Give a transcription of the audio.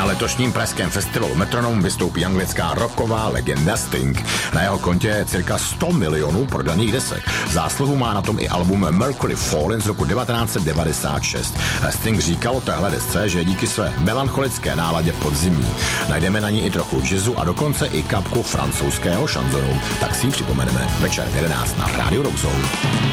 Na letošním pražském festivalu Metronom vystoupí anglická rocková legenda Sting. Na jeho kontě je cirka 100 milionů prodaných desek. Zásluhu má na tom i album Mercury Falling z roku 1996. Sting říkal o téhle desce, že díky své melancholické náladě podzimní. Najdeme na ní i trochu jazzu a dokonce i kapku francouzského šanzonu. Tak si ji připomeneme večer 11 na Rádiu Rock Zone.